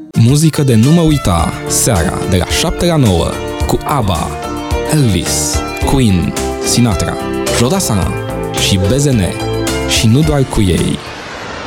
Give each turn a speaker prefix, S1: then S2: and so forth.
S1: Muzică de nu mă uita, seara de la 7 la 9, cu ABBA, Elvis, Queen, Sinatra, Jodassin și BZN. Și nu doar cu ei.